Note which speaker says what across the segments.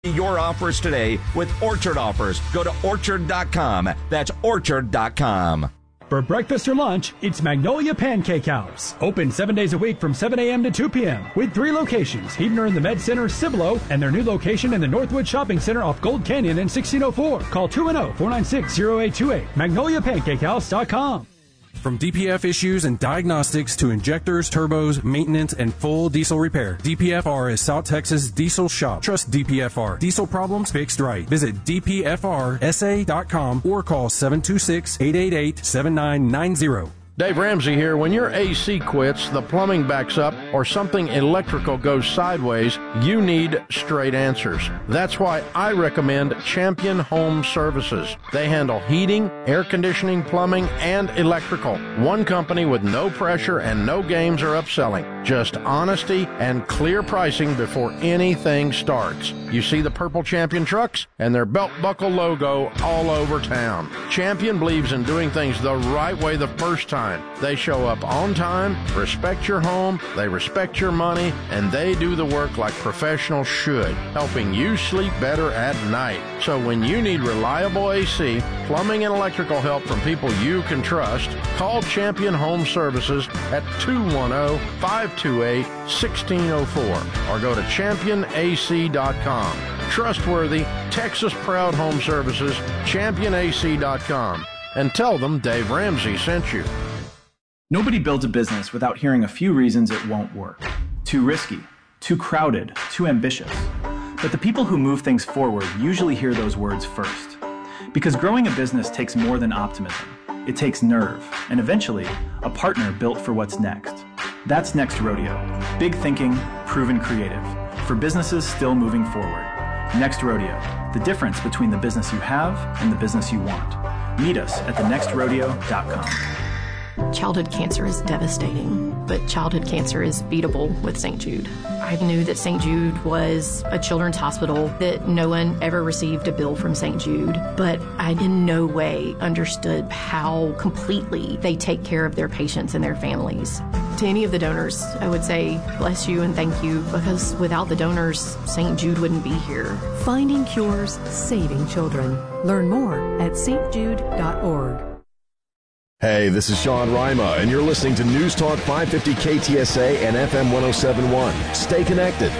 Speaker 1: Your offers today with Orchard Offers. Go to Orchard.com. That's Orchard.com.
Speaker 2: For breakfast or lunch, it's Magnolia Pancake House. Open 7 days a week from 7 a.m. to 2 p.m. with 3 locations, Heidner in the Med Center, Cibolo, and their new location in the Northwood Shopping Center off Gold Canyon in 1604. Call 210-496-0828. MagnoliaPancakeHouse.com.
Speaker 3: From DPF issues and diagnostics to injectors, turbos, maintenance, and full diesel repair, DPFR is South Texas Diesel Shop. Trust DPFR. Diesel problems fixed right. Visit DPFRSA.com or call 726-888-7990.
Speaker 4: Dave Ramsey here. When your AC quits, the plumbing backs up, or something electrical goes sideways, you need straight answers. That's why I recommend Champion Home Services. They handle heating, air conditioning, plumbing, and electrical. One company with no pressure and no games or upselling. Just honesty and clear pricing before anything starts. You see the purple Champion trucks and their belt buckle logo all over town. Champion believes in doing things the right way the first time. They show up on time, respect your home, they respect your money, and they do the work like professionals should, helping you sleep better at night. So when you need reliable AC, plumbing, and electrical help from people you can trust, call Champion Home Services at 210-528-1604 or go to championac.com. Trustworthy, Texas-proud home services, championac.com. And tell them Dave Ramsey sent you.
Speaker 5: Nobody builds a business without hearing a few reasons it won't work. Too risky, too crowded, too ambitious. But the people who move things forward usually hear those words first. Because growing a business takes more than optimism. It takes nerve, and eventually, a partner built for what's next. That's Next Rodeo. Big thinking, proven creative. For businesses still moving forward. Next Rodeo. The difference between the business you have and the business you want. Meet us at thenextrodeo.com.
Speaker 6: Childhood cancer is devastating, but childhood cancer is beatable with St. Jude. I knew that St. Jude was a children's hospital, that no one ever received a bill from St. Jude, but I in no way understood how completely they take care of their patients and their families. To any of the donors, I would say bless you and thank you, because without the donors, St. Jude wouldn't be here.
Speaker 7: Finding cures, saving children. Learn more at stjude.org.
Speaker 8: Hey, this is Sean Rima, and you're listening to News Talk 550 KTSA and FM 107.1. Stay connected.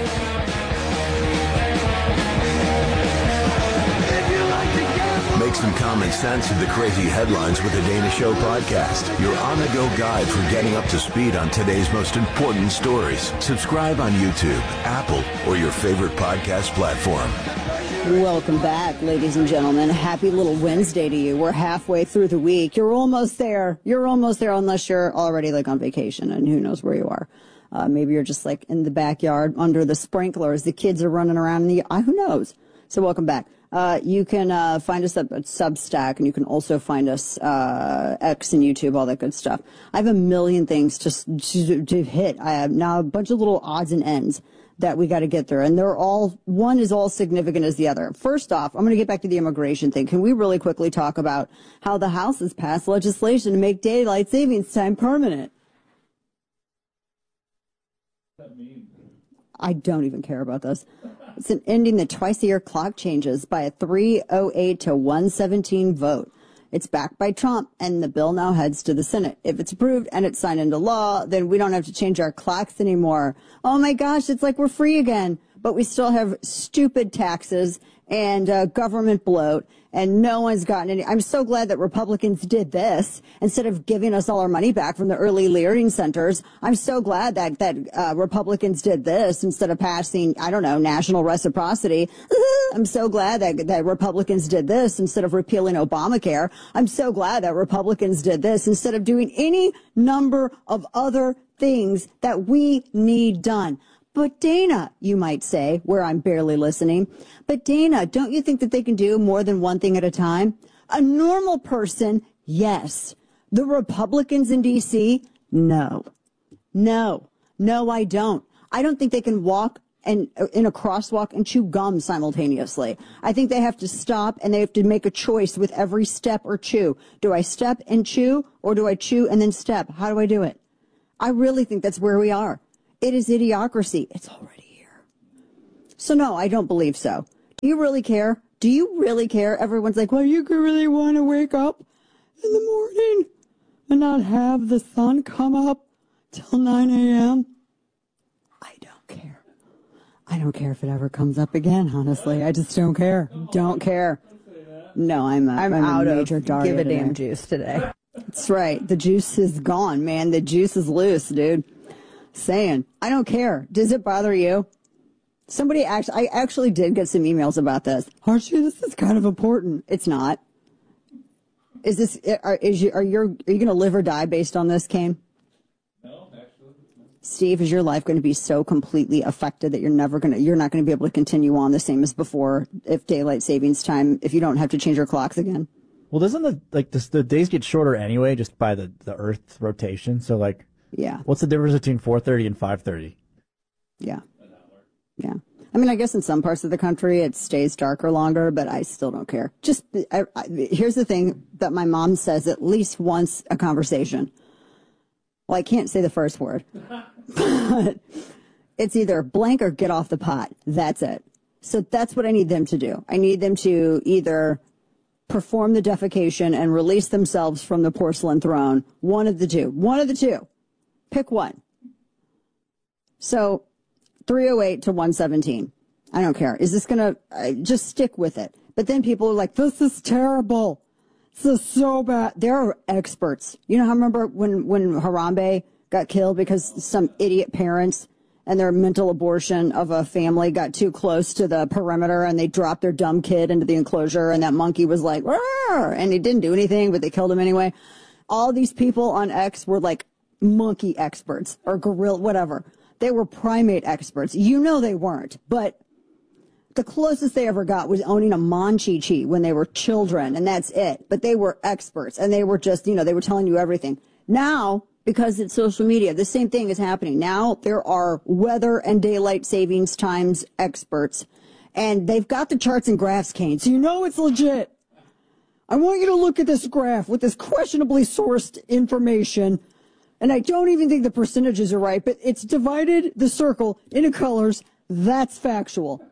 Speaker 9: Make some common sense of the crazy headlines with the Dana Show podcast. Your on-the-go guide for getting up to speed on today's most important stories. Subscribe on YouTube, Apple, or your favorite podcast platform.
Speaker 10: Welcome back, ladies and gentlemen. Happy little Wednesday to you. We're halfway through the week. You're almost there. You're almost there unless you're already like on vacation, and who knows where you are. Maybe you're just like in the backyard under the sprinklers. The kids are running around in the who knows? So welcome back. You can find us up at Substack, and you can also find us X and YouTube, all that good stuff. I have a million things to hit. I have now a bunch of little odds and ends that we got to get through, and they're all, one is all significant as the other. First off, I'm going to get back to the immigration thing. Can we really quickly talk about how the House has passed legislation to make daylight savings time permanent?
Speaker 11: What does that mean?
Speaker 10: I don't even care about this. It's an ending the twice-a-year clock changes by a 308 to 117 vote. It's backed by Trump, and the bill now heads to the Senate. If it's approved and it's signed into law, then we don't have to change our clocks anymore. Oh my gosh, it's like we're free again. But we still have stupid taxes and government bloat, and no one's gotten any. I'm so glad that Republicans did this instead of giving us all our money back from the early learning centers. I'm so glad that Republicans did this instead of passing, I don't know, national reciprocity. I'm so glad that Republicans did this instead of repealing Obamacare. I'm so glad that Republicans did this instead of doing any number of other things that we need done. But Dana, you might say, where I'm barely listening, but Dana, don't you think that they can do more than one thing at a time? A normal person, yes. The Republicans in D.C., no. No, I don't. I don't think they can walk and in a crosswalk and chew gum simultaneously. I think they have to stop and they have to make a choice with every step or chew. Do I step and chew, or do I chew and then step? How do I do it? I really think that's where we are. It is idiocracy. It's already here. So no, I don't believe so. Do you really care? Do you really care? Everyone's like, well, you really want to wake up in the morning and not have the sun come up till 9 a.m.? I don't care. I don't care if it ever comes up again, honestly. I just don't care. Don't care. No, I'm
Speaker 11: out
Speaker 10: a major
Speaker 11: of
Speaker 10: Daria
Speaker 11: give a
Speaker 10: today.
Speaker 11: damn juice today.
Speaker 10: That's right. The juice is gone, man. The juice is loose, dude. Saying, I don't care. Does it bother you? I actually did get some emails about this. Archie, this is kind of important. It's not. Are you going to live or die based on this, Kane?
Speaker 12: No, actually.
Speaker 10: Steve, is your life going to be so completely affected that you're not going to be able to continue on the same as before if daylight savings time, if you don't have to change your clocks again?
Speaker 13: Well, doesn't the days get shorter anyway, just by the Earth rotation? So
Speaker 10: yeah.
Speaker 13: What's the difference between 4:30 and 5:30?
Speaker 10: Yeah. Yeah. I mean, I guess in some parts of the country it stays darker longer, but I still don't care. Here's the thing that my mom says at least once a conversation. Well, I can't say the first word, but it's either blank or get off the pot. That's it. So that's what I need them to do. I need them to either perform the defecation and release themselves from the porcelain throne. One of the two. Pick one. So 308 to 117. I don't care. Is this going to just stick with it? But then people are like, this is terrible. This is so bad. There are experts. You know how I remember when Harambe got killed because some idiot parents and their mental abortion of a family got too close to the perimeter and they dropped their dumb kid into the enclosure and that monkey was like, "Rawr!" And he didn't do anything, but they killed him anyway. All these people on X were like monkey experts or gorilla, whatever. They were primate experts. You know they weren't, but the closest they ever got was owning a Monchichi when they were children, and that's it. But they were experts, and they were just, they were telling you everything. Now, because it's social media, the same thing is happening. Now there are weather and daylight savings times experts, and they've got the charts and graphs, Kane, so you know it's legit. I want you to look at this graph with this questionably sourced information. And I don't even think the percentages are right, but it's divided the circle into colors. That's factual.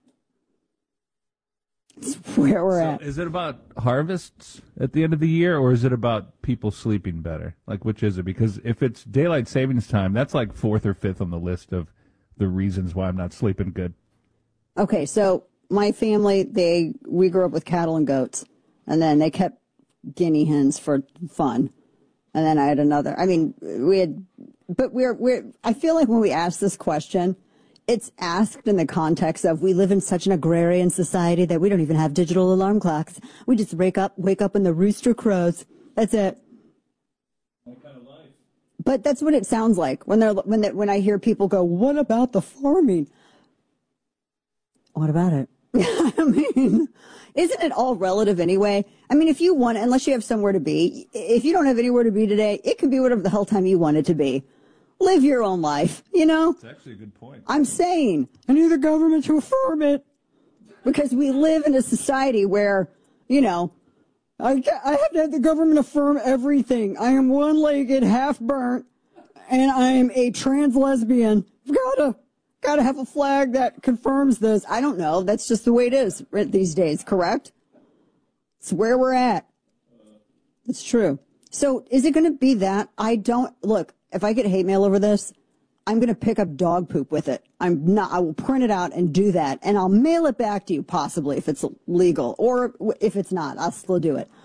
Speaker 10: It's where we're at.
Speaker 12: Is it about harvests at the end of the year, or is it about people sleeping better? Like, which is it? Because if it's daylight savings time, that's like 4th or 5th on the list of the reasons why I'm not sleeping good.
Speaker 10: Okay, so my family, we grew up with cattle and goats, and then they kept guinea hens for fun. And then I had another. I mean, I feel like when we ask this question, it's asked in the context of we live in such an agrarian society that we don't even have digital alarm clocks. We just wake up when the rooster crows. That's it.
Speaker 12: That kind of life.
Speaker 10: But that's what it sounds like when I hear people go, "What about the farming?" What about it? I mean, isn't it all relative anyway? I mean, if you want, unless you have somewhere to be, if you don't have anywhere to be today, it can be whatever the hell time you want it to be. Live your own life,
Speaker 12: That's actually a good point.
Speaker 10: I'm saying, I need the government to affirm it. Because we live in a society where, I have to have the government affirm everything. I am one-legged, half burnt, and I am a trans lesbian. Gotta have a flag that confirms this. I don't know. That's just the way it is these days, correct? It's where we're at. It's true. So is it going to be that? Look, if I get hate mail over this, I'm going to pick up dog poop with it. I will print it out and do that. And I'll mail it back to you, possibly, if it's legal. Or if it's not, I'll still do it.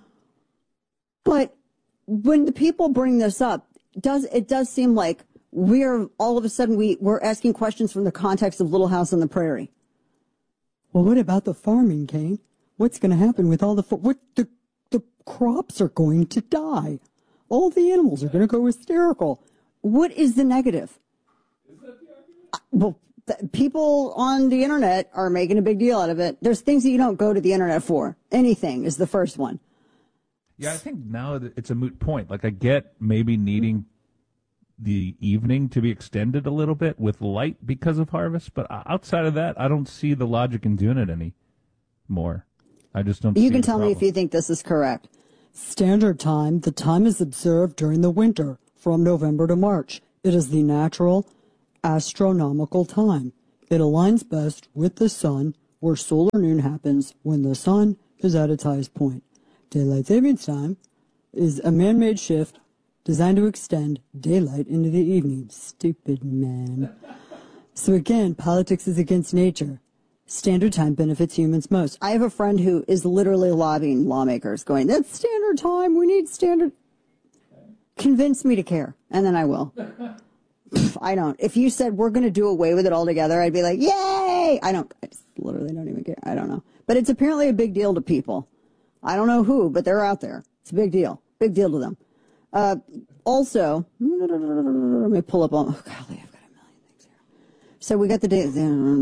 Speaker 10: But when the people bring this up, it does seem like we're all of a sudden we're asking questions from the context of Little House on the Prairie. Well, what about the farming, Kane? What's going to happen with all the crops are going to die. All the animals are going to go hysterical. What is the negative?
Speaker 12: Is that the argument?
Speaker 10: Well, people on the internet are making a big deal out of it. There's things that you don't go to the internet for. Anything is the first one.
Speaker 12: Yeah, I think now it's a moot point. Like, I get maybe needing the evening to be extended a little bit with light because of harvest, but outside of that, I don't see the logic in doing it anymore. I just don't.
Speaker 10: You can tell me if you think this is correct. Standard time, the time is observed during the winter from November to March. It is the natural astronomical time. It aligns best with the sun or solar noon happens when the sun is at its highest point. Daylight savings time is a man-made shift designed to extend daylight into the evening. Stupid man. So again, politics is against nature. Standard time benefits humans most. I have a friend who is literally lobbying lawmakers going, that's standard time. We need standard. Convince me to care, and then I will. I don't. If you said we're going to do away with it altogether, I'd be like, yay! I just literally don't even care. I don't know. But it's apparently a big deal to people. I don't know who, but they're out there. It's a big deal. Big deal to them. Also, let me pull up on, oh, golly, I've got a million things here. So we got the day.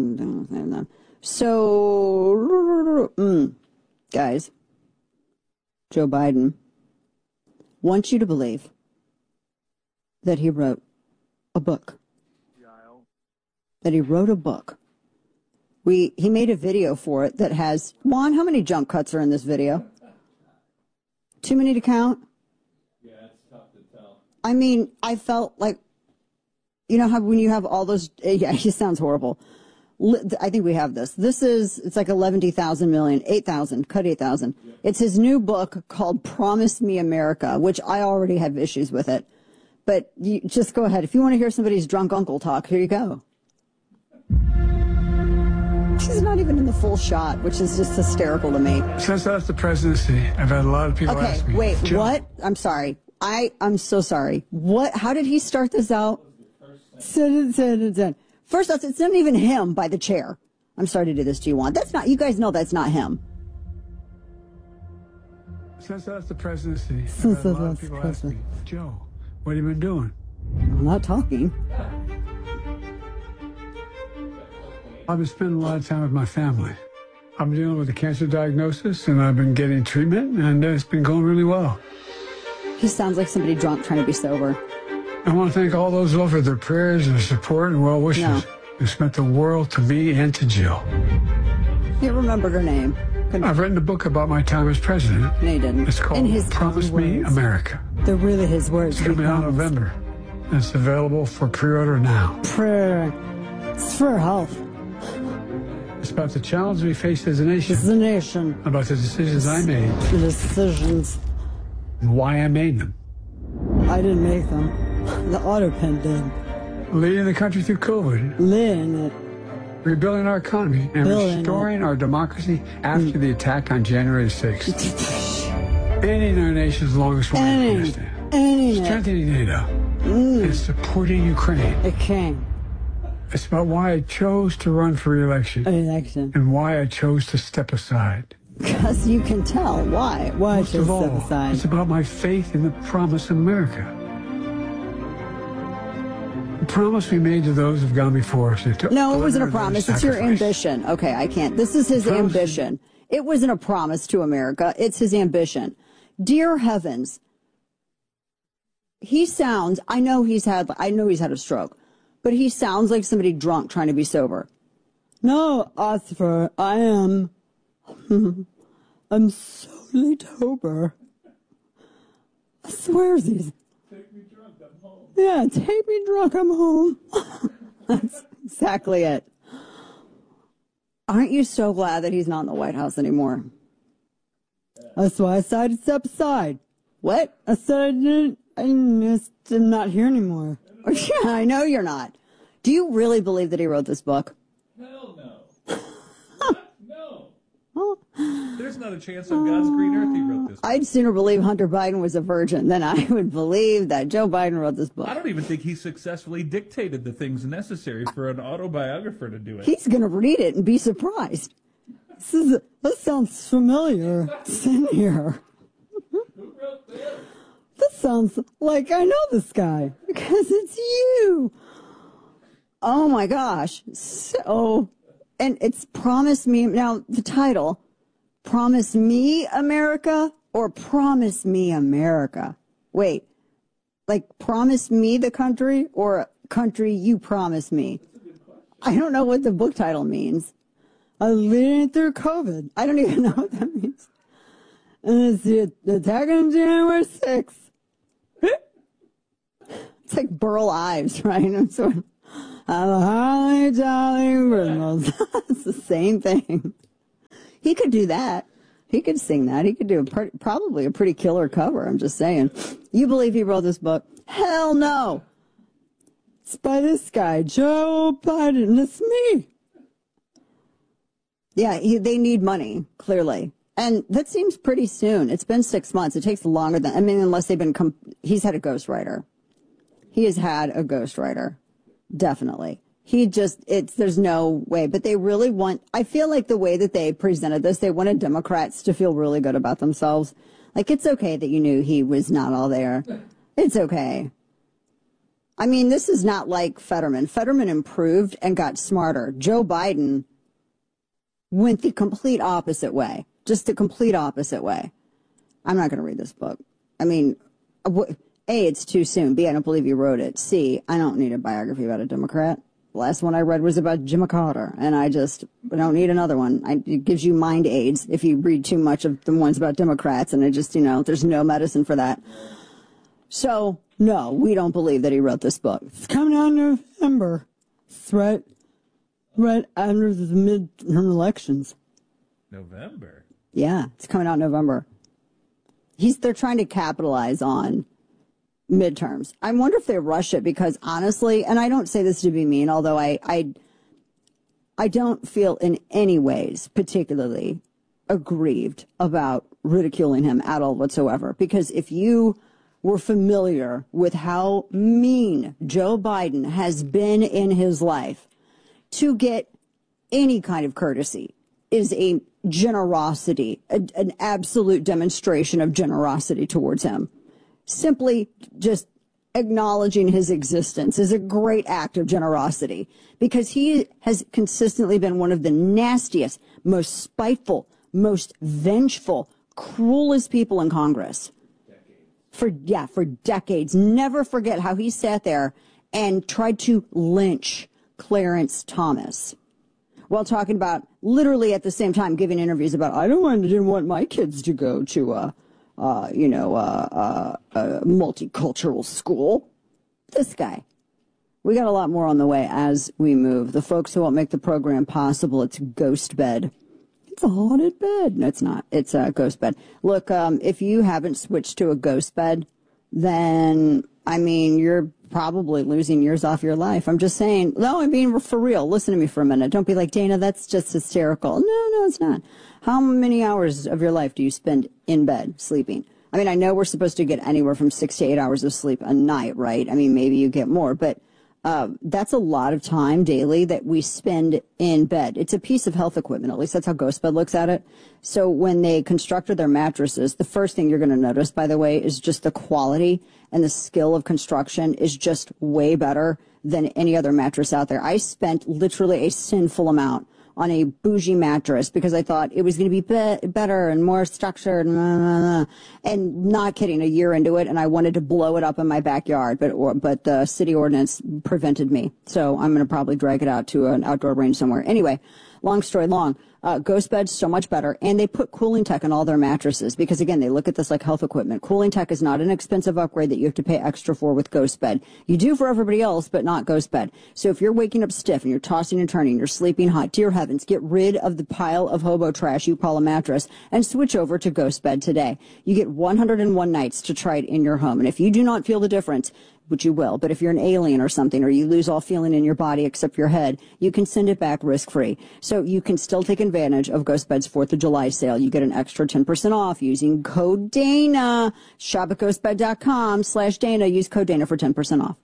Speaker 10: So, guys, Joe Biden wants you to believe that he wrote a book. That he wrote a book. He made a video for it that has, Juan, how many jump cuts are in this video? Too many to count?
Speaker 12: Yeah, it's tough to tell.
Speaker 10: I mean, I felt like, you know how when you have all those, yeah, it sounds horrible. I think we have this. It's like 11,000 million, 8,000, cut 8,000. Yeah. It's his new book called Promise Me America, which I already have issues with it. But you just go ahead. If you want to hear somebody's drunk uncle talk, here you go. She's not even in the full shot, which is just hysterical to me.
Speaker 11: Since I left the presidency, I've had a lot of people ask me.
Speaker 10: Okay, wait, what? I'm sorry. I'm so sorry. What? How did he start this out? First off, it's not even him by the chair. I'm sorry to do this to you, Juan. That's not, you guys know that's not him.
Speaker 11: Since I left the presidency, I've had a lot of people ask me, Joe, what have you been doing?
Speaker 10: I'm not talking.
Speaker 11: I've been spending a lot of time with my family. I'm dealing with a cancer diagnosis, and I've been getting treatment, and it's been going really well.
Speaker 10: He sounds like somebody drunk trying to be sober.
Speaker 11: I want to thank all those who offered their prayers and support and well wishes.
Speaker 10: No.
Speaker 11: It's meant the world to me and to Jill.
Speaker 10: He remembered her name.
Speaker 11: I've written a book about my time as president.
Speaker 10: No, he didn't.
Speaker 11: It's called Promise Me America.
Speaker 10: They're really his words.
Speaker 11: It's coming out in November. It's available for pre-order now.
Speaker 10: It's for health.
Speaker 11: It's about the challenge we face as a nation.
Speaker 10: As a nation.
Speaker 11: About the decisions I made.
Speaker 10: The decisions.
Speaker 11: And why I made them.
Speaker 10: I didn't make them. The auto pen did.
Speaker 11: Leading the country through COVID.
Speaker 10: Leading it.
Speaker 11: Rebuilding our economy and restoring our democracy after the attack on January 6th. Ending our nation's longest war in Afghanistan. Strengthening NATO. And supporting Ukraine.
Speaker 10: It came.
Speaker 11: It's about why I chose to run for re-election. And why I chose to step aside.
Speaker 10: Because you can tell why. Why
Speaker 11: Most of all, it's about my faith in the promise of America. The promise we made to those who've gone before us.
Speaker 10: No, it wasn't a promise. It's your ambition. Okay, I can't. This is his ambition. It wasn't a promise to America. It's his ambition. Dear heavens. He sounds, I know he's had a stroke, but he sounds like somebody drunk trying to be sober. No, Oscar, I am. I'm solely sober. I swear these.
Speaker 12: Take me drunk, I'm home.
Speaker 10: Yeah, take me drunk, I'm home. That's exactly it. Aren't you so glad that he's not in the White House anymore? That's why I decided to step aside. What? I said I'm not here anymore. Yeah, I know you're not. Do you really believe that he wrote this book?
Speaker 12: Hell no. There's not a chance on God's green earth he wrote this book.
Speaker 10: I'd sooner believe Hunter Biden was a virgin than I would believe that Joe Biden wrote this book.
Speaker 12: I don't even think he successfully dictated the things necessary for an autobiographer to do it.
Speaker 10: He's going to read it and be surprised. This sounds familiar. It's in here.
Speaker 12: Who wrote this?
Speaker 10: This sounds like I know this guy because it's you. Oh my gosh. So, and it's Promise Me. Now, the title, Promise Me America or Promise Me America? Wait, like Promise Me the country or country you promise me? I don't know what the book title means. I'm leading through COVID. I don't even know what that means. And it's the attack on January 6th. It's like Burl Ives, right? I'm a holly jolly Christmas. It's the same thing. He could do that. He could sing that. He could do probably a pretty killer cover. I'm just saying. You believe he wrote this book? Hell no. It's by this guy, Joe Biden. It's me. Yeah, they need money, clearly. And that seems pretty soon. It's been 6 months. It takes longer than, unless they've been, he's had a ghostwriter. He has had a ghostwriter. Definitely. There's no way. But they really I feel like the way that they presented this, they wanted Democrats to feel really good about themselves. Like, it's okay that you knew he was not all there. It's okay. I mean, this is not like Fetterman. Fetterman improved and got smarter. Joe Biden went the complete opposite way. Just the complete opposite way. I'm not going to read this book. I mean, A, it's too soon. B, I don't believe you wrote it. C, I don't need a biography about a Democrat. The last one I read was about Jimmy Carter, and I don't need another one. It gives you mind aids if you read too much of the ones about Democrats, and there's no medicine for that. So, no, we don't believe that he wrote this book. It's coming out in November. It's right under the midterm elections.
Speaker 12: November?
Speaker 10: Yeah, it's coming out in November. They're trying to capitalize on midterms. I wonder if they rush it because honestly, and I don't say this to be mean, although I don't feel in any ways particularly aggrieved about ridiculing him at all whatsoever. Because if you were familiar with how mean Joe Biden has been in his life, to get any kind of courtesy is a generosity, an absolute demonstration of generosity towards him. Simply just acknowledging his existence is a great act of generosity because he has consistently been one of the nastiest, most spiteful, most vengeful, cruelest people in Congress. For decades. Never forget how he sat there and tried to lynch Clarence Thomas while talking about, literally at the same time, giving interviews about, I didn't want my kids to go to a multicultural school. This guy. We got a lot more on the way as we move. The folks who won't make the program possible, it's Ghost Bed. It's a haunted bed. No, it's not. It's a ghost bed. Look, if you haven't switched to a ghost bed, then, you're probably losing years off your life. I'm just saying. No, for real. Listen to me for a minute. Don't be like, Dana, that's just hysterical. No, it's not. How many hours of your life do you spend in bed sleeping? I know we're supposed to get anywhere from 6 to 8 hours of sleep a night, right? Maybe you get more, but that's a lot of time daily that we spend in bed. It's a piece of health equipment. At least that's how Ghost Bed looks at it. So when they constructed their mattresses, the first thing you're going to notice, by the way, is just the quality and the skill of construction is just way better than any other mattress out there. I spent literally a sinful amount on a bougie mattress because I thought it was going to be better and more structured and not kidding, a year into it, and I wanted to blow it up in my backyard, but the city ordinance prevented me. So I'm going to probably drag it out to an outdoor range somewhere. Anyway, long story long, Ghost Bed's so much better, and they put cooling tech in all their mattresses because, again, they look at this like health equipment. Cooling tech is not an expensive upgrade that you have to pay extra for with Ghost Bed. You do for everybody else, but not Ghost Bed. So if you're waking up stiff and you're tossing and turning, you're sleeping hot, dear heavens, get rid of the pile of hobo trash you call a mattress and switch over to Ghost Bed today. You get 101 nights to try it in your home, and if you do not feel the difference, which you will, but if you're an alien or something, or you lose all feeling in your body except your head, you can send it back risk-free. So you can still take advantage of Ghost Bed's 4th of July sale. You get an extra 10% off using code Dana. Shop at ghostbed.com/Dana. Use code Dana for 10% off.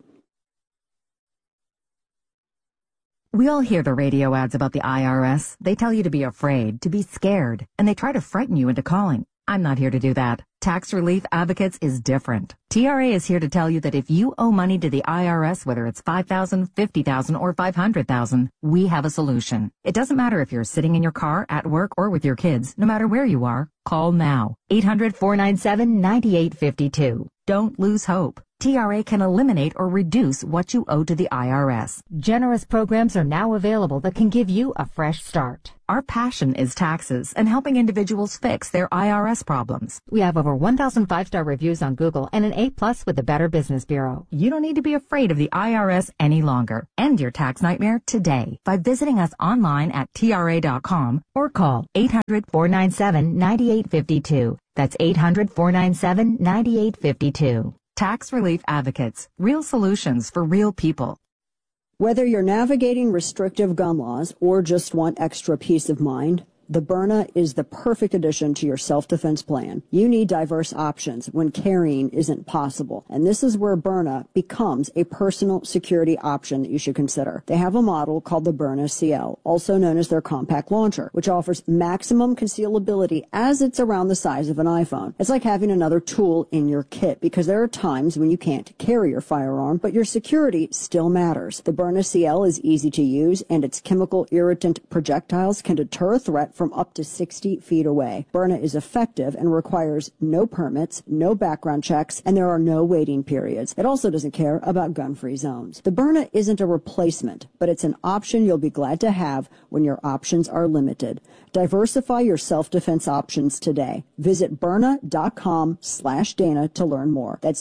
Speaker 14: We all hear the radio ads about the IRS. They tell you to be afraid, to be scared, and they try to frighten you into calling. I'm not here to do that. Tax Relief Advocates is different. TRA is here to tell you that if you owe money to the IRS, whether it's $5,000, $50,000, or $500,000, we have a solution. It doesn't matter if you're sitting in your car, at work, or with your kids. No matter where you are, call now. 800-497-9852. Don't lose hope. TRA can eliminate or reduce what you owe to the IRS. Generous programs are now available that can give you a fresh start. Our passion is taxes and helping individuals fix their IRS problems. We have over 1,000 5-star reviews on Google and an A+ with the Better Business Bureau. You don't need to be afraid of the IRS any longer. End your tax nightmare today by visiting us online at TRA.com or call 800-497-9852. That's 800-497-9852. Tax Relief Advocates. Real solutions for real people.
Speaker 10: Whether you're navigating restrictive gun laws or just want extra peace of mind, the Byrna is the perfect addition to your self-defense plan. You need diverse options when carrying isn't possible. And this is where Byrna becomes a personal security option that you should consider. They have a model called the Byrna CL, also known as their compact launcher, which offers maximum concealability as it's around the size of an iPhone. It's like having another tool in your kit because there are times when you can't carry your firearm, but your security still matters. The Byrna CL is easy to use, and its chemical irritant projectiles can deter a threat from up to 60 feet away. Byrna is effective and requires no permits, no background checks, and there are no waiting periods. It also doesn't care about gun-free zones. The Byrna isn't a replacement, but it's an option you'll be glad to have when your options are limited. Diversify your self-defense options today. Visit Byrna.com/Dana to learn more. That's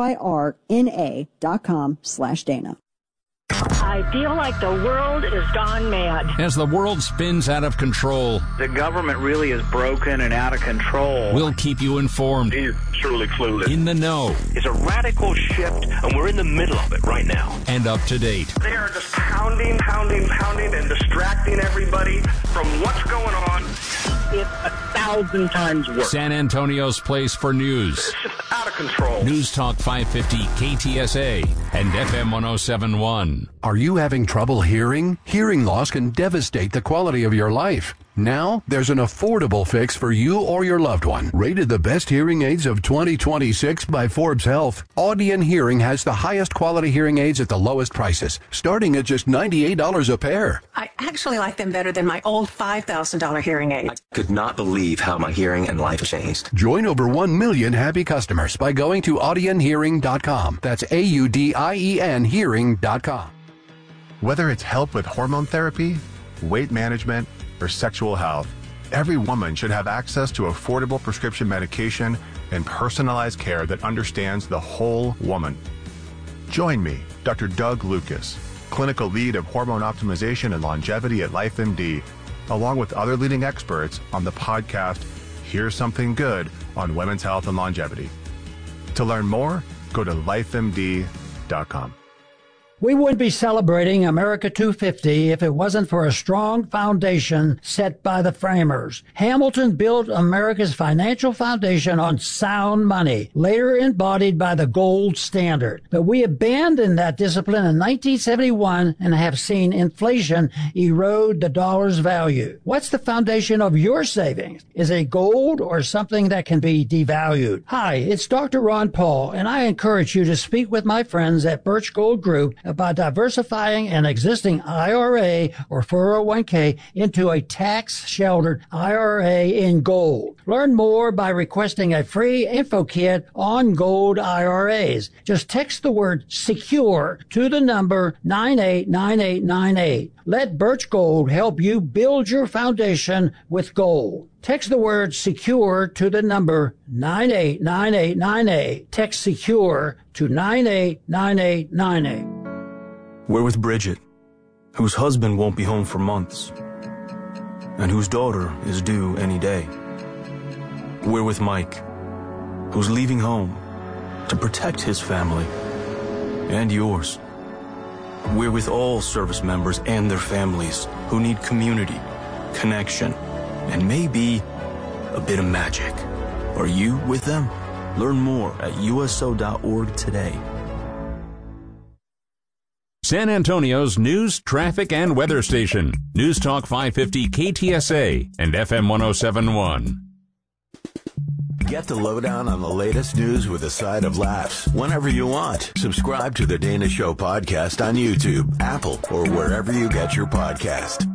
Speaker 10: BYRNA.com/Dana.
Speaker 15: I feel like the world is gone mad.
Speaker 16: As the world spins out of control,
Speaker 17: the government really is broken and out of control.
Speaker 16: We'll keep you informed.
Speaker 17: He's truly clueless.
Speaker 16: In the know.
Speaker 17: It's a radical shift, and we're in the middle of it right now.
Speaker 16: And up to date.
Speaker 17: They are just pounding, and distracting everybody from what's going on. It's 1,000 times worse.
Speaker 16: San Antonio's place for news.
Speaker 17: It's just out of control.
Speaker 16: News Talk 550 KTSA and FM 107.1.
Speaker 18: Are you having trouble hearing? Hearing loss can devastate the quality of your life. Now, there's an affordable fix for you or your loved one. Rated the best hearing aids of 2026 by Forbes Health, Audion Hearing has the highest quality hearing aids at the lowest prices, starting at just $98 a pair.
Speaker 19: I actually like them better than my old $5,000 hearing aid.
Speaker 20: I could not believe how my hearing and life changed.
Speaker 18: Join over 1 million happy customers by going to audionhearing.com. That's AUDIEN hearing.com.
Speaker 21: Whether it's help with hormone therapy, weight management, or sexual health, every woman should have access to affordable prescription medication and personalized care that understands the whole woman. Join me, Dr. Doug Lucas, clinical lead of hormone optimization and longevity at LifeMD, along with other leading experts on the podcast Here's Something Good on Women's Health and Longevity. To learn more, go to lifemd.com.
Speaker 22: We wouldn't be celebrating America 250 if it wasn't for a strong foundation set by the framers. Hamilton built America's financial foundation on sound money, later embodied by the gold standard. But we abandoned that discipline in 1971 and have seen inflation erode the dollar's value. What's the foundation of your savings? Is it gold or something that can be devalued? Hi, it's Dr. Ron Paul, and I encourage you to speak with my friends at Birch Gold Group about diversifying an existing IRA or 401k into a tax-sheltered IRA in gold. Learn more by requesting a free info kit on gold IRAs. Just text the word SECURE to the number 989898. Let Birch Gold help you build your foundation with gold. Text the word SECURE to the number 989898. Text SECURE to 989898.
Speaker 23: We're with Bridget, whose husband won't be home for months, and whose daughter is due any day. We're with Mike, who's leaving home to protect his family and yours. We're with all service members and their families who need community, connection, and maybe a bit of magic. Are you with them? Learn more at USO.org today.
Speaker 16: San Antonio's news, traffic, and weather station. News Talk 550 KTSA and FM 107.1.
Speaker 9: Get the lowdown on the latest news with a side of laughs whenever you want. Subscribe to The Dana Show podcast on YouTube, Apple, or wherever you get your podcast.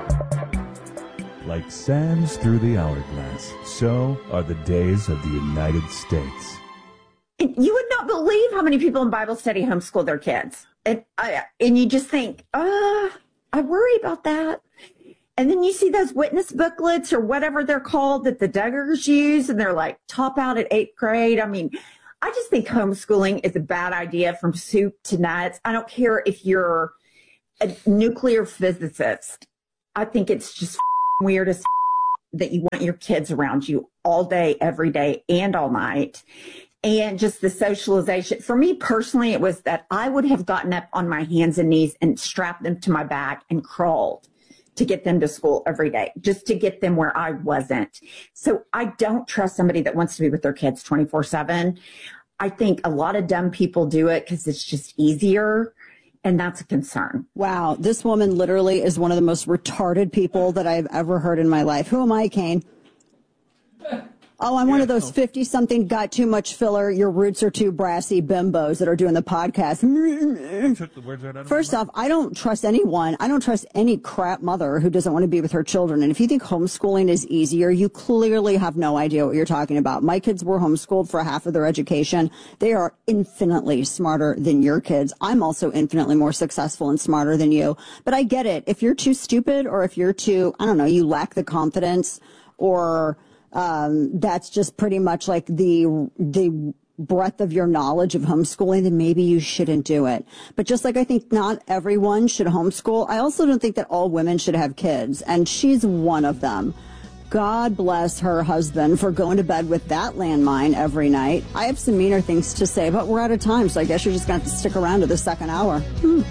Speaker 24: Like sands through the hourglass, so are the days of the United States.
Speaker 1: And you would not believe how many people in Bible study homeschool their kids. And you just think, I worry about that. And then you see those witness booklets or whatever they're called that the Duggars use, and they're like top out at 8th grade. I mean, I just think homeschooling is a bad idea from soup to nuts. I don't care if you're a nuclear physicist. I think it's just weird as that you want your kids around you all day, every day, and all night. And just the socialization. For me personally, it was that I would have gotten up on my hands and knees and strapped them to my back and crawled to get them to school every day, just to get them where I wasn't. So I don't trust somebody that wants to be with their kids 24/7. I think a lot of dumb people do it because it's just easier. And that's a concern.
Speaker 10: Wow. This woman literally is one of the most retarded people that I've ever heard in my life. Who am I, Kane? Oh, I'm one of those 50-something got too much filler, your roots are too brassy bimbos that are doing the podcast. First off, I don't trust anyone. I don't trust any crap mother who doesn't want to be with her children. And if you think homeschooling is easier, you clearly have no idea what you're talking about. My kids were homeschooled for half of their education. They are infinitely smarter than your kids. I'm also infinitely more successful and smarter than you. But I get it. If you're too stupid or if you're too, I don't know, you lack the confidence or that's just pretty much like the breadth of your knowledge of homeschooling, then maybe you shouldn't do it. But just like I think not everyone should homeschool, I also don't think that all women should have kids, and she's one of them. God bless her husband for going to bed with that landmine every night. I have some meaner things to say, but we're out of time, so I guess you're just going to have to stick around to the second hour.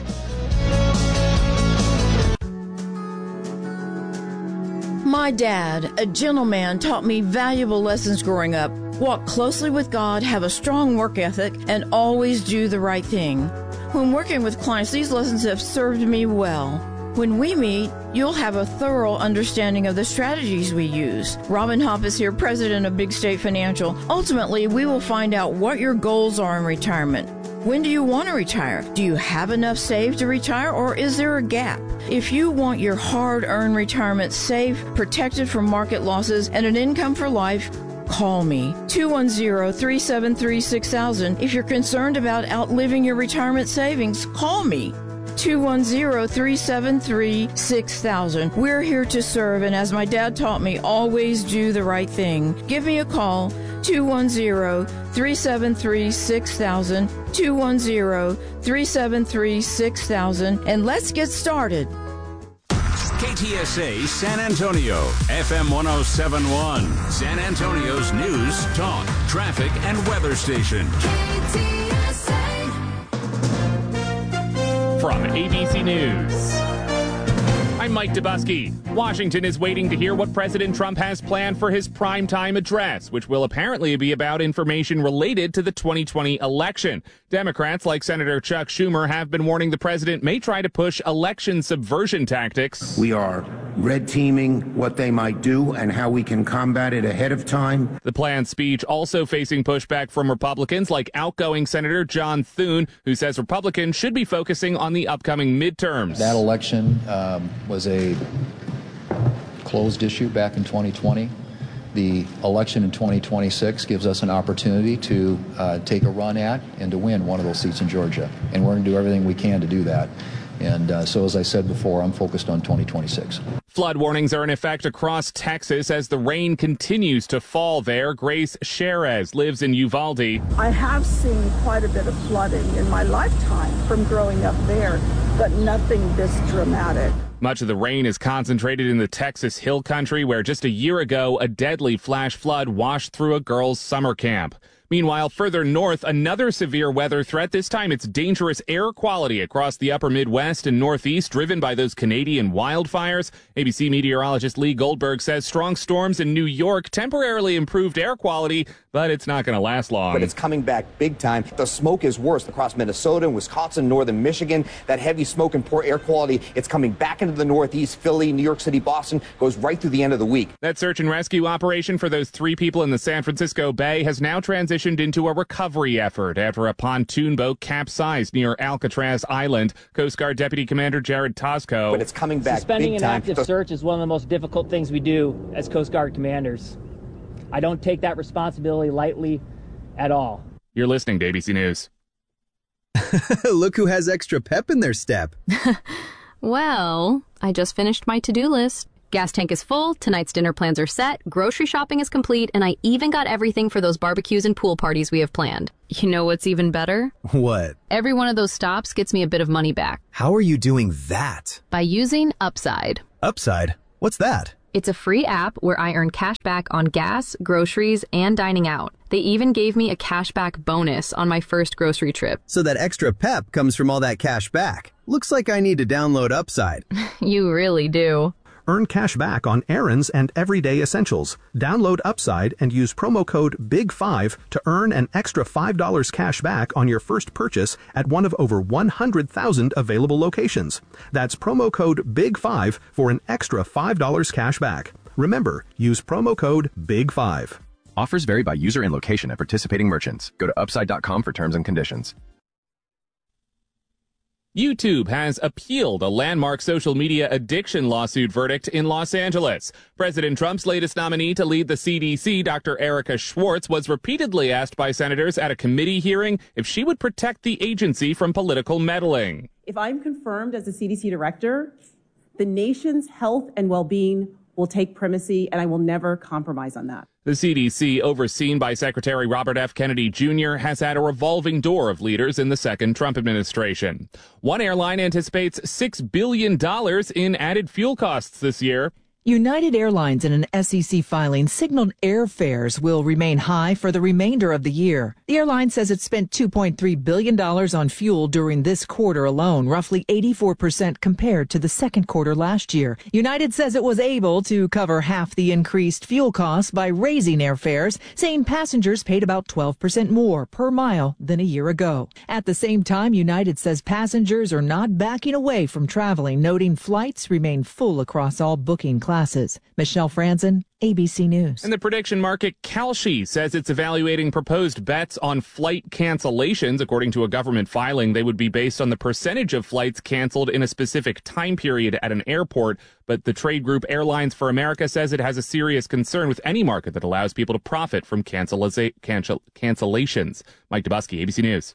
Speaker 2: My dad, a gentleman, taught me valuable lessons growing up. Walk closely with God, have a strong work ethic, and always do the right thing. When working with clients, these lessons have served me well. When we meet, you'll have a thorough understanding of the strategies we use. Robin Hopp is here, president of Big State Financial. Ultimately, we will find out what your goals are in retirement. When do you want to retire? Do you have enough saved to retire, or is there a gap? If you want your hard-earned retirement safe, protected from market losses, and an income for life, call me. 210-373-6000. If you're concerned about outliving your retirement savings, call me. 210-373-6000. We're here to serve, and as my dad taught me, always do the right thing. Give me a call, 210-373-6000, 210-373-6000, and let's get started.
Speaker 16: KTSA San Antonio, FM 1071, San Antonio's news, talk, traffic, and weather station.
Speaker 3: From ABC News, I'm Mike Dubusky. Washington is waiting to hear what President Trump has planned for his primetime address, which will apparently be about information related to the 2020 election. Democrats, like Senator Chuck Schumer, have been warning the president may try to push election subversion tactics.
Speaker 24: We are red teaming what they might do and how we can combat it ahead of time.
Speaker 3: The planned speech also facing pushback from Republicans like outgoing Senator John Thune, who says Republicans should be focusing on the upcoming midterms.
Speaker 25: That election was a closed issue back in 2020. The election in 2026 gives us an opportunity to take a run at and to win one of those seats in Georgia. And we're going to do everything we can to do that. And so, as I said before, I'm focused on 2026.
Speaker 3: Flood warnings are in effect across Texas as the rain continues to fall there. Grace Sherez lives in Uvalde.
Speaker 26: I have seen quite a bit of flooding in my lifetime from growing up there, but nothing this dramatic.
Speaker 3: Much of the rain is concentrated in the Texas Hill Country, where just a year ago, a deadly flash flood washed through a girls' summer camp. Meanwhile, further north, another severe weather threat. This time it's dangerous air quality across the upper Midwest and Northeast, driven by those Canadian wildfires. ABC meteorologist Lee Goldberg says strong storms in New York temporarily improved air quality, but it's not going to last long.
Speaker 27: But it's coming back big time. The smoke is worse across Minnesota and Wisconsin, northern Michigan. That heavy smoke and poor air quality, it's coming back into the Northeast, Philly, New York City, Boston, goes right through the end of the week.
Speaker 3: That search and rescue operation for those 3 people in the San Francisco Bay has now transitioned into a recovery effort after a pontoon boat capsized near Alcatraz Island. Coast Guard Deputy Commander Jared Tosco.
Speaker 27: But it's coming back
Speaker 28: Suspending
Speaker 27: big
Speaker 28: an
Speaker 27: time.
Speaker 28: active search is one of the most difficult things we do as Coast Guard commanders. I don't take that responsibility lightly at all.
Speaker 3: You're listening to ABC News.
Speaker 4: Look who has extra pep in their step.
Speaker 5: Well, I just finished my to-do list. Gas tank is full, tonight's dinner plans are set, grocery shopping is complete, and I even got everything for those barbecues and pool parties we have planned. You know what's even better?
Speaker 4: What?
Speaker 5: Every one of those stops gets me a bit of money back.
Speaker 4: How are you doing that?
Speaker 5: By using Upside.
Speaker 4: Upside? What's that?
Speaker 5: It's a free app where I earn cash back on gas, groceries, and dining out. They even gave me a cashback bonus on my first grocery trip.
Speaker 4: So that extra pep comes from all that cash back. Looks like I need to download Upside.
Speaker 5: You really do.
Speaker 6: Earn cash back on errands and everyday essentials. Download Upside and use promo code BIG5 to earn an extra $5 cash back on your first purchase at one of over 100,000 available locations. That's promo code BIG5 for an extra $5 cash back. Remember, use promo code BIG5.
Speaker 7: Offers vary by user and location at participating merchants. Go to upside.com for terms and conditions.
Speaker 3: YouTube has appealed a landmark social media addiction lawsuit verdict in Los Angeles. President Trump's latest nominee to lead the CDC, Dr. Erica Schwartz, was repeatedly asked by senators at a committee hearing if she would protect the agency from political meddling.
Speaker 8: If I'm confirmed as the CDC director, the nation's health and well-being will take primacy, and I will never compromise on that.
Speaker 3: The CDC, overseen by Secretary Robert F. Kennedy Jr., has had a revolving door of leaders in the second Trump administration. One airline anticipates $6 billion in added fuel costs this year.
Speaker 11: United Airlines, in an SEC filing, signaled airfares will remain high for the remainder of the year. The airline says it spent $2.3 billion on fuel during this quarter alone, roughly 84% compared to the second quarter last year. United says it was able to cover half the increased fuel costs by raising airfares, saying passengers paid about 12% more per mile than a year ago. At the same time, United says passengers are not backing away from traveling, noting flights remain full across all booking classes. Michelle Franzen, ABC News.
Speaker 3: And the prediction market Kalshi says it's evaluating proposed bets on flight cancellations. According to a government filing, they would be based on the percentage of flights canceled in a specific time period at an airport. But the trade group Airlines for America says it has a serious concern with any market that allows people to profit from cancellations. Mike Dubusky, ABC News.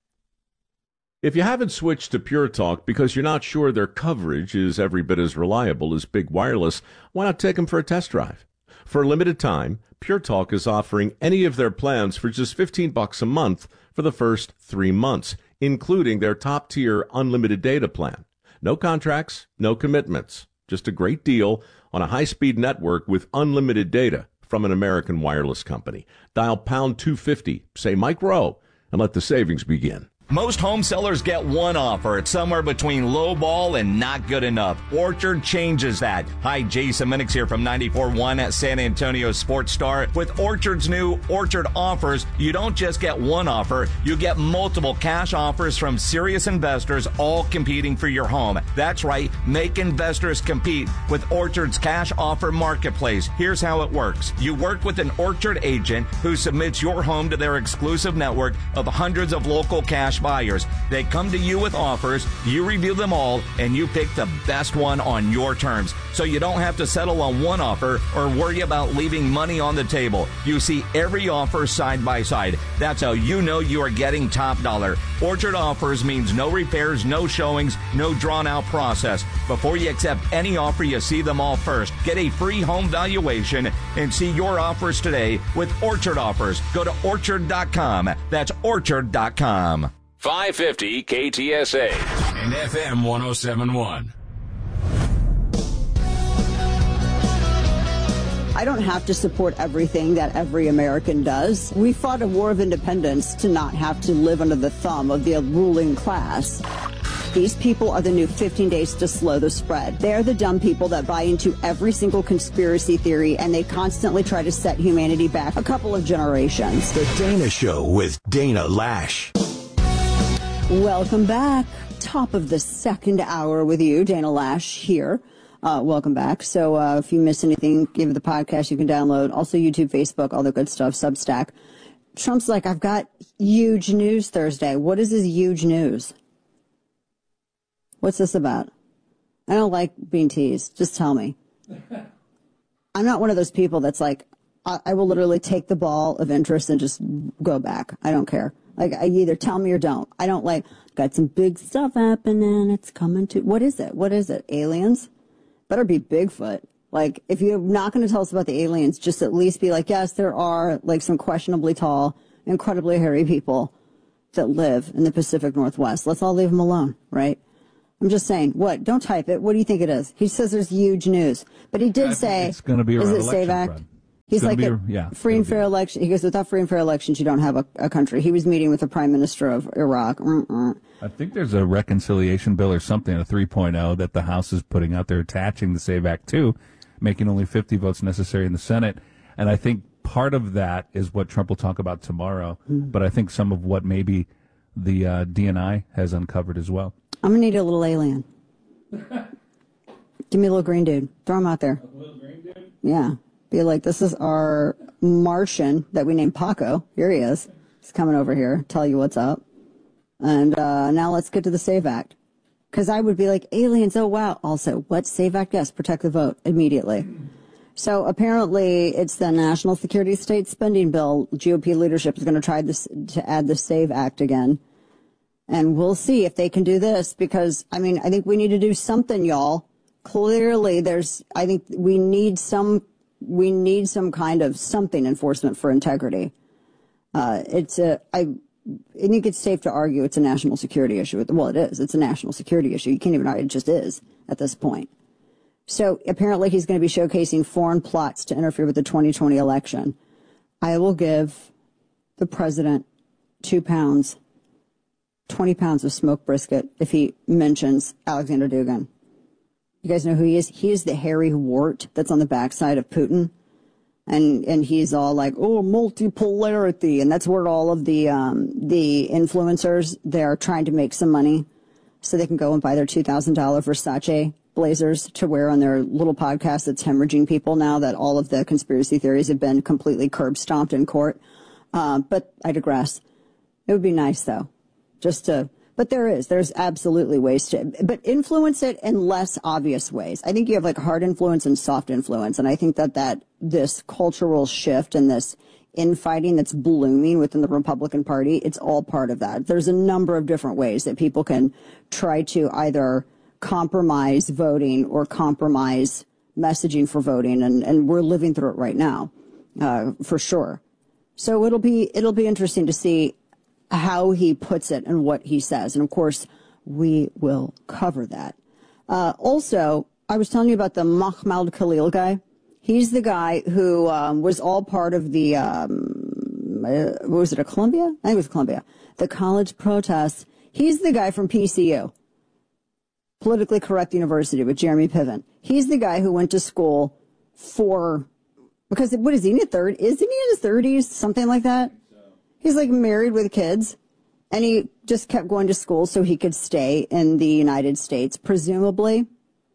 Speaker 12: If you haven't switched to Pure Talk because you're not sure their coverage is every bit as reliable as Big Wireless, why not take them for a test drive? For a limited time, Pure Talk is offering any of their plans for just $15 a month for the first 3 months, including their top-tier unlimited data plan. No contracts, no commitments. Just a great deal on a high-speed network with unlimited data from an American wireless company. Dial pound 250, say Mike Rowe, and let the savings begin.
Speaker 13: Most home sellers get one offer. It's somewhere between low ball and not good enough. Orchard changes that. Hi, Jason Minix here from 94.1 at San Antonio Sports Star. With Orchard's new Orchard offers, you don't just get one offer, you get multiple cash offers from serious investors, all competing for your home. That's right, make investors compete with Orchard's cash offer marketplace. Here's how it works. You work with an Orchard agent who submits your home to their exclusive network of hundreds of local cash buyers. They come to you with offers, you review them all, and you pick the best one on your terms. So you don't have to settle on one offer or worry about leaving money on the table. You see every offer side by side. That's how you know you are getting top dollar. Orchard offers means no repairs, no showings, no drawn out process. Before you accept any offer, you see them all first. Get a free home valuation and see your offers today with Orchard offers. Go to orchard.com. That's orchard.com.
Speaker 16: 550 KTSA and FM 107.1.
Speaker 10: I don't have to support everything that every American does. We fought a war of independence to not have to live under the thumb of the ruling class. These people are the new 15 days to slow the spread. They're the dumb people that buy into every single conspiracy theory, and they constantly try to set humanity back a couple of generations.
Speaker 9: The Dana Show with Dana Lash.
Speaker 10: Welcome back. Top of the second hour with you, Dana Lash here. Welcome back. So if you miss anything, give the podcast you can download. Also YouTube, Facebook, all the good stuff, Substack. Trump's like, I've got huge news Thursday. What is this huge news? What's this about? I don't like being teased. Just tell me. I'm not one of those people that's like, I will literally take the ball of interest and just go back. I don't care. Like, you either tell me or don't. I don't got some big stuff happening. It's coming to, what is it? What is it? Aliens? Better be Bigfoot. Like, if you're not going to tell us about the aliens, just at least be like, yes, there are like some questionably tall, incredibly hairy people that live in the Pacific Northwest. Let's all leave them alone, right? I'm just saying. What? Don't type it. What do you think it is? He says there's huge news. But he did say,
Speaker 14: it's going to be
Speaker 10: is
Speaker 14: around
Speaker 10: it SAVE Act?
Speaker 14: Fred.
Speaker 10: He's like, free and fair election. He goes, without free and fair elections, you don't have a country. He was meeting with the prime minister of Iraq.
Speaker 14: I think there's a reconciliation bill or something, a 3.0, that the House is putting out there attaching the SAVE Act to, making only 50 votes necessary in the Senate. And I think part of that is what Trump will talk about tomorrow. But I think some of what maybe the DNI has uncovered as well.
Speaker 10: I'm going to need a little alien. Give me a little green dude. Throw him out there. A little green dude? Yeah. Be like, this is our Martian that we named Paco. Here he is. He's coming over here, tell you what's up. And now let's get to the SAVE Act. Because I would be like, aliens, oh wow. Also, what's SAVE Act? Yes, protect the vote immediately. So apparently it's the National Security State Spending Bill. GOP leadership is going to try to add the SAVE Act again. And we'll see if they can do this, because, I mean, I think we need to do something, y'all. Clearly, I think we need some kind of something enforcement for integrity. I think it's safe to argue it's a national security issue. Well, it is. It's a national security issue. You can't even argue. It just is at this point. So apparently he's going to be showcasing foreign plots to interfere with the 2020 election. I will give the president 2 pounds, 20 pounds of smoked brisket if he mentions Alexander Dugin. You guys know who he is? He is the hairy wart that's on the backside of Putin. And he's all like, oh, multipolarity. And that's where all of the influencers, they're trying to make some money so they can go and buy their $2,000 Versace blazers to wear on their little podcast that's hemorrhaging people now that all of the conspiracy theories have been completely curb stomped in court. But I digress. It would be nice, though, but there's absolutely ways but influence it in less obvious ways. I think you have like hard influence and soft influence. And I think that this cultural shift and this infighting that's blooming within the Republican Party, it's all part of that. There's a number of different ways that people can try to either compromise voting or compromise messaging for voting. And we're living through it right now, for sure. So it'll be interesting to see how he puts it and what he says. And of course, we will cover that. Also, I was telling you about the Mahmoud Khalil guy. He's the guy who was all part of the, was it a Columbia? I think it was Columbia. The college protests. He's the guy from PCU, Politically Correct University, with Jeremy Piven. He's the guy who went to school because what is he in his 30s? Isn't he in his 30s? Something like that? He's like married with kids, and he just kept going to school so he could stay in the United States, presumably.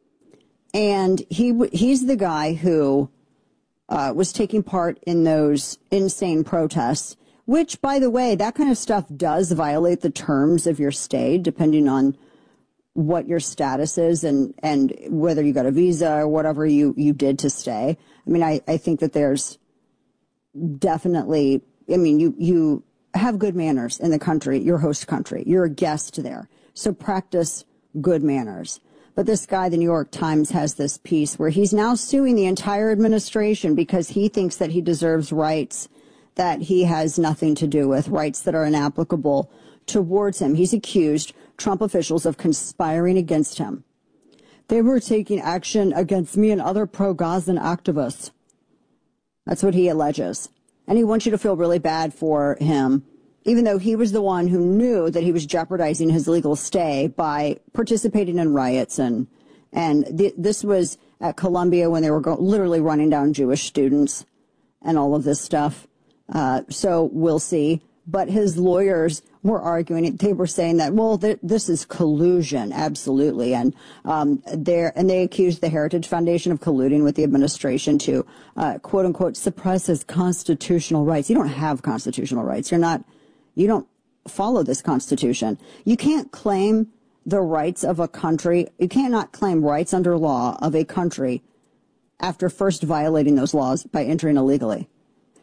Speaker 10: And he's the guy who was taking part in those insane protests, which, by the way, that kind of stuff does violate the terms of your stay, depending on what your status is and whether you got a visa or whatever you did to stay. I mean, I think that there's definitely... I mean, you have good manners in the country, your host country. You're a guest there. So practice good manners. But this guy, the New York Times, has this piece where he's now suing the entire administration because he thinks that he deserves rights that he has nothing to do with, rights that are inapplicable towards him. He's accused Trump officials of conspiring against him. They were taking action against me and other pro-Gazan activists. That's what he alleges. And he wants you to feel really bad for him, even though he was the one who knew that he was jeopardizing his legal stay by participating in riots. And this was at Columbia when they were literally running down Jewish students and all of this stuff. So we'll see. But his lawyers were arguing. They were saying that, well, this is collusion, absolutely. And they accused the Heritage Foundation of colluding with the administration to, quote unquote, suppress his constitutional rights. You don't have constitutional rights. You don't follow this Constitution. You can't claim the rights of a country. You cannot claim rights under law of a country after first violating those laws by entering illegally.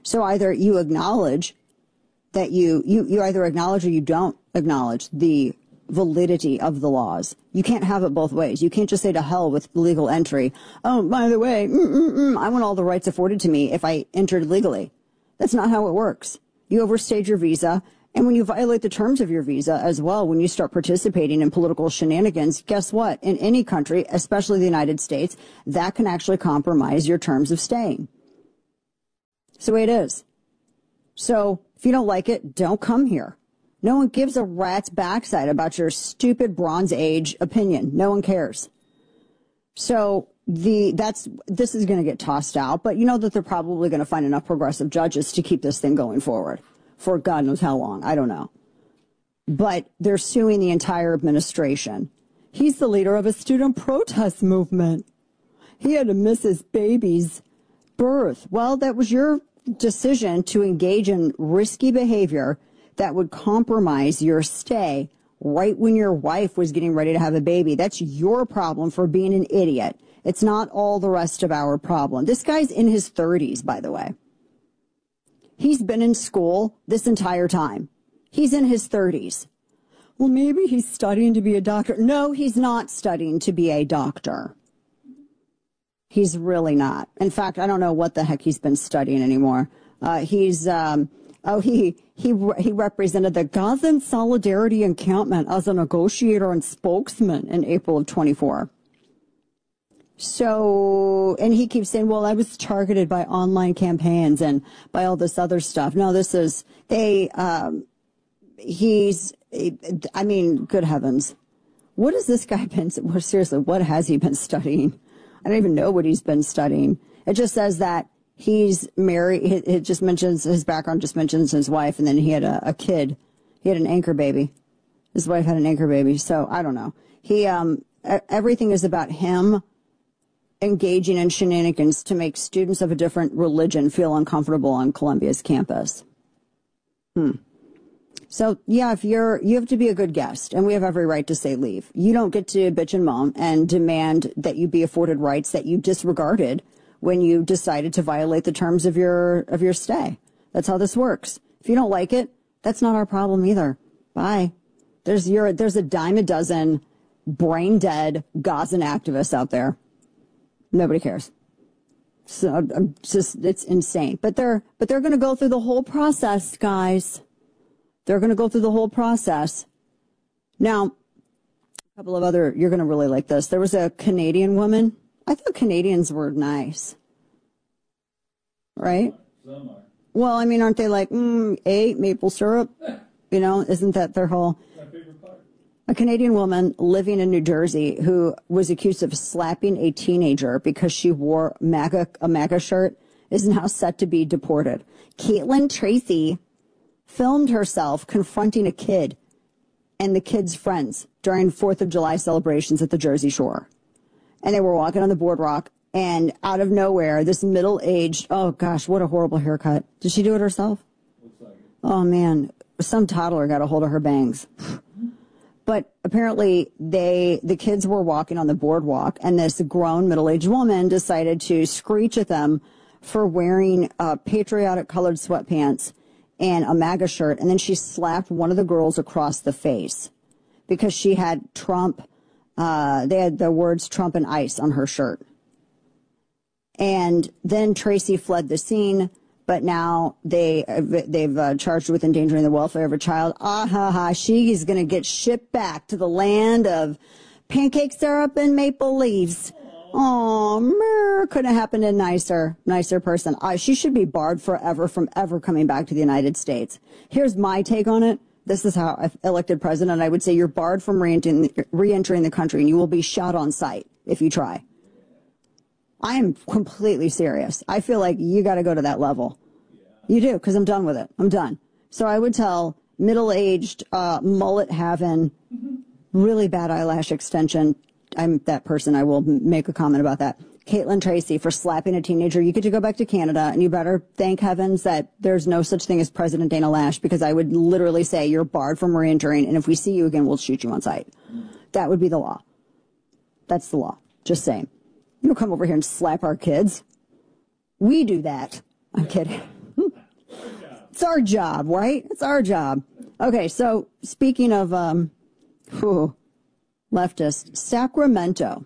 Speaker 10: So either you acknowledge that you either acknowledge or you don't acknowledge the validity of the laws. You can't have it both ways. You can't just say to hell with legal entry. Oh, by the way, I want all the rights afforded to me if I entered legally. That's not how it works. You overstayed your visa. And when you violate the terms of your visa as well, when you start participating in political shenanigans, guess what? In any country, especially the United States, that can actually compromise your terms of staying. It's the way it is. So if you don't like it, don't come here. No one gives a rat's backside about your stupid Bronze Age opinion. No one cares. So this is going to get tossed out, but you know that they're probably going to find enough progressive judges to keep this thing going forward for God knows how long. I don't know. But they're suing the entire administration. He's the leader of a student protest movement. He had to miss his baby's birth. Well, that was your decision to engage in risky behavior that would compromise your stay right when your wife was getting ready to have a baby. That's your problem for being an idiot. It's not all the rest of our problem. This guy's in his 30s, by the way. He's been in school this entire time. He's in his 30s. Well, maybe he's studying to be a doctor. No, he's not studying to be a doctor. He's really not. In fact, I don't know what the heck he's been studying anymore. He represented the Gazan Solidarity Encampment as a negotiator and spokesman in April of 24. So, and he keeps saying, well, I was targeted by online campaigns and by all this other stuff. No, good heavens. What has this guy been, seriously, what has he been studying? I don't even know what he's been studying. It just says that he's married. It just mentions his background, just mentions his wife, and then he had a kid. He had an anchor baby. His wife had an anchor baby. So I don't know. Everything is about him engaging in shenanigans to make students of a different religion feel uncomfortable on Columbia's campus. So, yeah, you have to be a good guest, and we have every right to say leave. You don't get to bitch and moan and demand that you be afforded rights that you disregarded when you decided to violate the terms of your stay. That's how this works. If you don't like it, that's not our problem either. Bye. There's a dime a dozen brain-dead Gazan activists out there. Nobody cares. So it's insane. But they're going to go through the whole process, guys. They're going to go through the whole process. Now, a couple of other, you're going to really like this. There was a Canadian woman. I thought Canadians were nice. Right?
Speaker 14: Some are.
Speaker 10: Well, I mean, aren't they like, maple syrup? You know, isn't that their whole...
Speaker 14: My favorite part.
Speaker 10: A Canadian woman living in New Jersey who was accused of slapping a teenager because she wore a MAGA shirt is now set to be deported. Caitlin Tracy filmed herself confronting a kid and the kid's friends during 4th of July celebrations at the Jersey Shore. And they were walking on the boardwalk, and out of nowhere, this middle-aged, oh gosh, what a horrible haircut. Did she do it herself?
Speaker 14: Looks like it.
Speaker 10: Oh man, some toddler got a hold of her bangs. But apparently the kids were walking on the boardwalk, and this grown middle-aged woman decided to screech at them for wearing patriotic colored sweatpants and a MAGA shirt. And then she slapped one of the girls across the face because she had Trump. They had the words Trump and ICE on her shirt. And then Tracy fled the scene, but now they've charged her with endangering the welfare of a child. She's going to get shipped back to the land of pancake syrup and maple leaves. Oh, couldn't have happened to a nicer person. She should be barred forever from ever coming back to the United States. Here's my take on it. This is how, if elected president, I would say you're barred from re-entering the country, and you will be shot on sight if you try. I am completely serious. I feel like you got to go to that level. You do, because I'm done with it. I'm done. So I would tell middle-aged, mullet-having, really bad eyelash extension. I'm that person. I will make a comment about that. Caitlin Tracy for slapping a teenager. You get to go back to Canada, and you better thank heavens that there's no such thing as President Dana Lash, because I would literally say you're barred from re-entering, and if we see you again, we'll shoot you on sight. That would be the law. That's the law. Just saying. You don't come over here and slap our kids. We do that. I'm kidding. It's our job, right? It's our job. Okay, so speaking of leftists, Sacramento.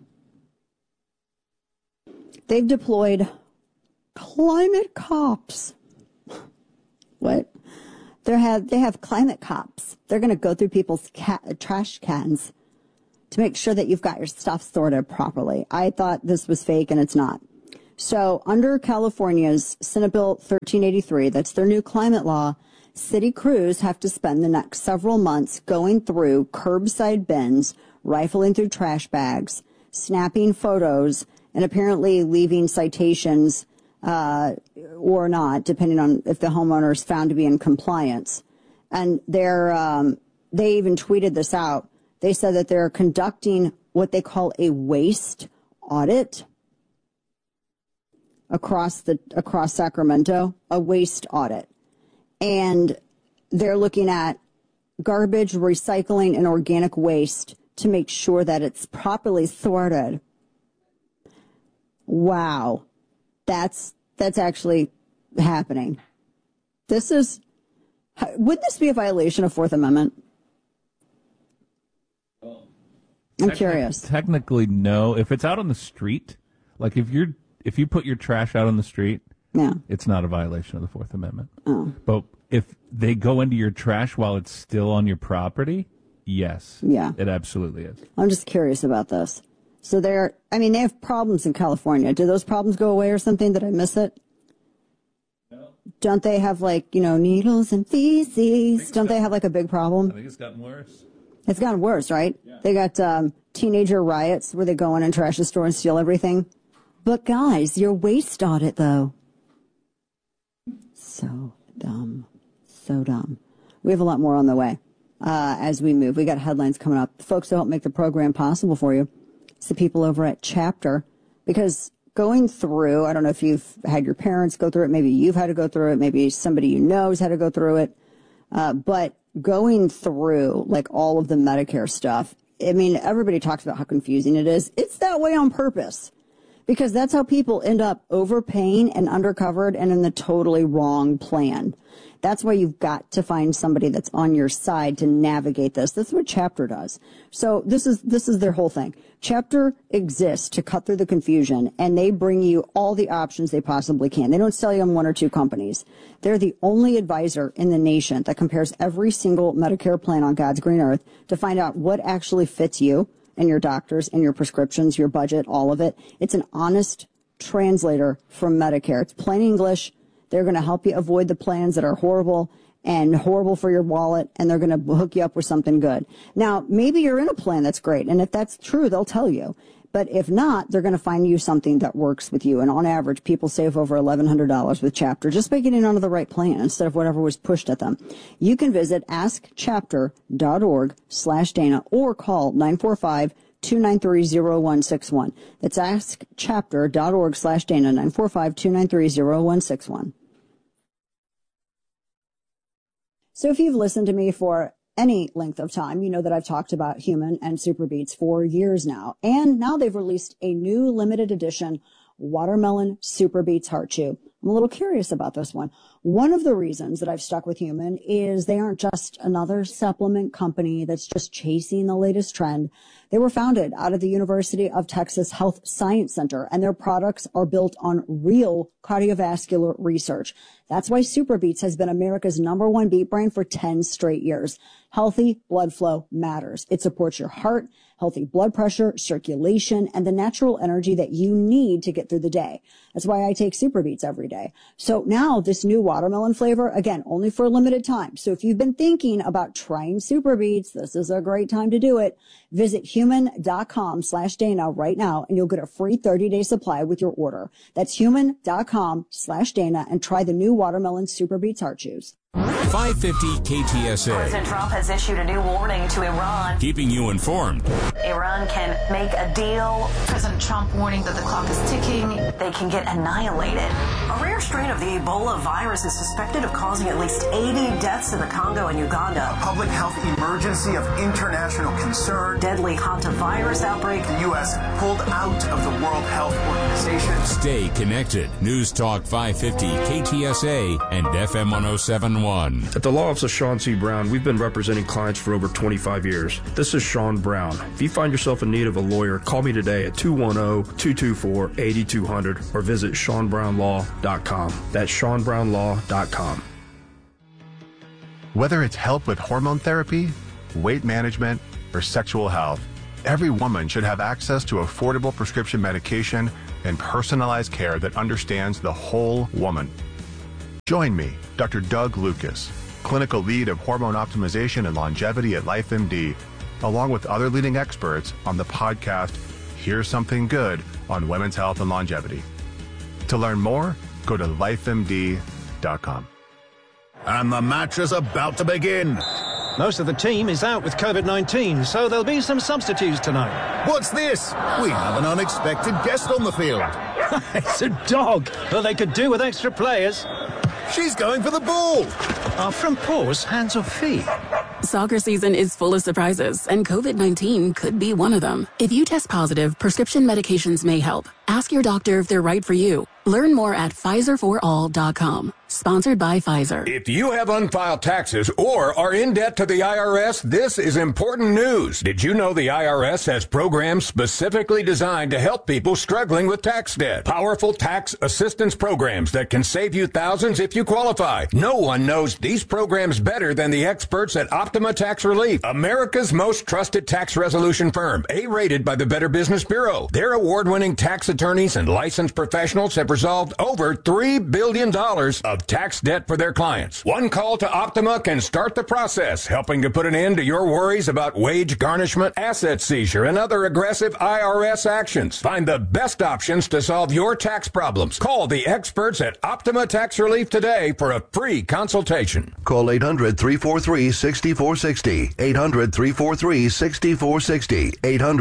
Speaker 10: They've deployed climate cops. What? They have climate cops. They're going to go through people's trash cans to make sure that you've got your stuff sorted properly. I thought this was fake, and it's not. So under California's Senate Bill 1383, that's their new climate law, city crews have to spend the next several months going through curbside bins, rifling through trash bags, snapping photos, and apparently leaving citations or not, depending on if the homeowner is found to be in compliance. And they even tweeted this out. They said that they're conducting what they call a waste audit across Sacramento, a waste audit. And they're looking at garbage, recycling, and organic waste to make sure that it's properly sorted. Wow. That's actually happening. Would this be a violation of Fourth Amendment? I'm curious.
Speaker 14: Technically, no. If it's out on the street, like if you put your trash out on the street,
Speaker 10: yeah,
Speaker 14: it's not a violation of the Fourth Amendment.
Speaker 10: Oh.
Speaker 14: But if they go into your trash while it's still on your property, yes.
Speaker 10: Yeah.
Speaker 14: It absolutely is.
Speaker 10: I'm just curious about this. So they have problems in California. Do those problems go away or something? Did I miss it? No. Don't they have needles and feces? Don't they have a big problem?
Speaker 14: I think it's gotten worse.
Speaker 10: It's gotten worse, right? Yeah. They got teenager riots where they go in and trash the store and steal everything. But guys, your waste audit though. So dumb. So dumb. We have a lot more on the way as we move. We got headlines coming up. The folks who help make the program possible for you. It's the people over at Chapter. Because going through, I don't know if you've had your parents go through it. Maybe you've had to go through it. Maybe somebody you know has had to go through it. But going through all of the Medicare stuff, I mean, everybody talks about how confusing it is. It's that way on purpose. Because that's how people end up overpaying and undercovered and in the totally wrong plan. That's why you've got to find somebody that's on your side to navigate this. That's what Chapter does. So this is their whole thing. Chapter exists to cut through the confusion, and they bring you all the options they possibly can. They don't sell you on one or two companies. They're the only advisor in the nation that compares every single Medicare plan on God's green earth to find out what actually fits you and your doctors and your prescriptions, your budget, all of it. It's an honest translator from Medicare. It's plain English. They're going to help you avoid the plans that are horrible and horrible for your wallet, and they're going to hook you up with something good. Now, maybe you're in a plan that's great, and if that's true, they'll tell you. But if not, they're going to find you something that works with you. And on average, people save over $1,100 with Chapter just by getting onto the right plan instead of whatever was pushed at them. You can visit askchapter.org/Dana or call 945-293-0161. That's askchapter.org/Dana, 945-293-0161. So if you've listened to me for any length of time, you know that I've talked about Human and Superbeets for years now. And now they've released a new limited edition Watermelon Superbeets Heart Chew. I'm a little curious about this one. One of the reasons that I've stuck with Human is they aren't just another supplement company that's just chasing the latest trend. They were founded out of the University of Texas Health Science Center, and their products are built on real cardiovascular research. That's why Superbeets has been America's #1 beet brand for 10 straight years. Healthy blood flow matters. It supports your heart, healthy blood pressure, circulation, and the natural energy that you need to get through the day. That's why I take Superbeets every day. So now this new watermelon flavor, again, only for a limited time. So if you've been thinking about trying Superbeets, this is a great time to do it. Visit human.com/Dana right now, and you'll get a free 30-day supply with your order. That's human.com/Dana, and try the new watermelon Superbeets Heart Chews.
Speaker 16: 550 KTSA.
Speaker 15: President Trump has issued a new warning to Iran.
Speaker 16: Keeping you informed.
Speaker 15: Iran can make a deal to President Trump warning that the clock is ticking. They can get annihilated.
Speaker 17: A rare strain of the Ebola virus is suspected of causing at least 80 deaths in the Congo and Uganda.
Speaker 18: A public health emergency of international concern.
Speaker 17: Deadly hantavirus outbreak.
Speaker 18: The U.S. pulled out of the World Health Organization.
Speaker 16: Stay connected. News Talk 550, KTSA, and FM 1071.
Speaker 19: At the law office of Sean C. Brown, we've been representing clients for over 25 years. This is Sean Brown. If you find yourself in need of a lawyer, call me today at 210-224-8200 or visit SeanBrownLaw.com. That's SeanBrownLaw.com.
Speaker 20: Whether it's help with hormone therapy, weight management, or sexual health, every woman should have access to affordable prescription medication and personalized care that understands the whole woman. Join me, Dr. Doug Lucas, clinical lead of hormone optimization and longevity at LifeMD, along with other leading experts on the podcast, Here's Something Good on Women's Health and Longevity. To learn more, go to lifemd.com.
Speaker 21: And the match is about to begin.
Speaker 22: Most of the team is out with COVID-19, so there'll be some substitutes tonight.
Speaker 21: What's this? We have an unexpected guest on the field.
Speaker 22: It's a dog. Well, they could do with extra players.
Speaker 21: She's going for the ball.
Speaker 22: Are front paws hands or feet?
Speaker 23: Soccer season is full of surprises, and COVID-19 could be one of them. If you test positive, prescription medications may help. Ask your doctor if they're right for you. Learn more at PfizerForAll.com. Sponsored by Pfizer.
Speaker 29: If you have unfiled taxes or are in debt to the IRS, this is important news. Did you know the IRS has programs specifically designed to help people struggling with tax debt? Powerful tax assistance programs that can save you thousands if you qualify. No one knows these programs better than the experts at Optima Tax Relief, America's most trusted tax resolution firm, A-rated by the Better Business Bureau. Their award-winning tax attorneys and licensed professionals have resolved over $3 billion of tax debt for their clients. One call to Optima can start the process, helping to put an end to your worries about wage garnishment, asset seizure, and other aggressive IRS actions. Find the best options to solve your tax problems. Call the experts at Optima Tax Relief today for a free consultation.
Speaker 9: Call 800-343-6460. 800-343-6460.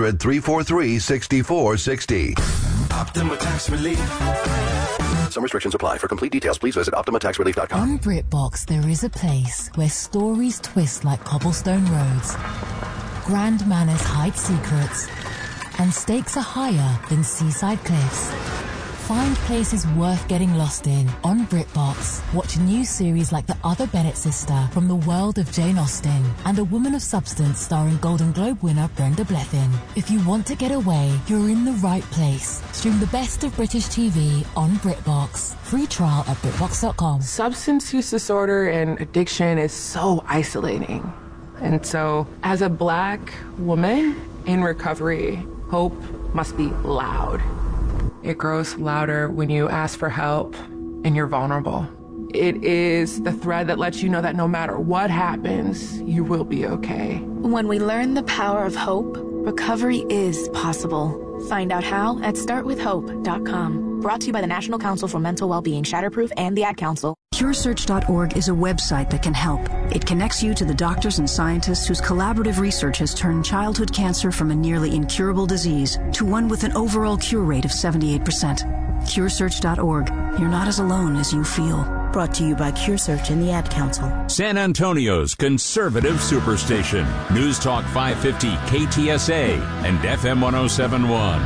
Speaker 9: 800-343-6460.
Speaker 30: Optima Tax Relief.
Speaker 7: Some restrictions apply. For complete details, please visit OptimaTaxRelief.com.
Speaker 31: On BritBox, there is a place where stories twist like cobblestone roads, grand manners hide secrets, and stakes are higher than seaside cliffs. Find places worth getting lost in on BritBox. Watch a new series like The Other Bennett Sister from the world of Jane Austen and A Woman of Substance starring Golden Globe winner Brenda Blethyn. If you want to get away, you're in the right place. Stream the best of British TV on BritBox. Free trial at BritBox.com.
Speaker 32: Substance use disorder and addiction is so isolating. And so, as a Black woman in recovery, hope must be loud. It grows louder when you ask for help and you're vulnerable. It is the thread that lets you know that no matter what happens, you will be okay.
Speaker 33: When we learn the power of hope, recovery is possible. Find out how at startwithhope.com. Brought to you by the National Council for Mental Wellbeing, Shatterproof, and the Ad Council.
Speaker 34: CureSearch.org is a website that can help. It connects you to the doctors and scientists whose collaborative research has turned childhood cancer from a nearly incurable disease to one with an overall cure rate of 78%. CureSearch.org. You're not as alone as you feel.
Speaker 35: Brought to you by CureSearch and the Ad Council.
Speaker 16: San Antonio's conservative superstation. News Talk 550 KTSA and FM 1071.